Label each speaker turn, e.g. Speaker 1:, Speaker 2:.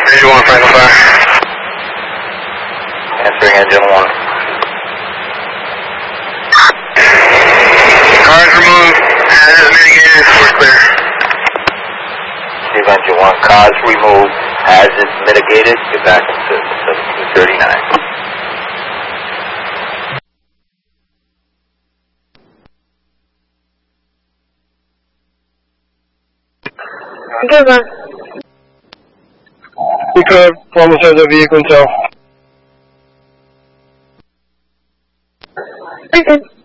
Speaker 1: Engine 1, Franklin Fire.
Speaker 2: Answering engine 1.
Speaker 1: Cars removed, hazards mitigated, we're clear.
Speaker 2: Receive engine 1, cars removed, hazards mitigated, get back into 1739.
Speaker 3: Good man.
Speaker 4: You could almost have the vehicle intel.
Speaker 3: Okay.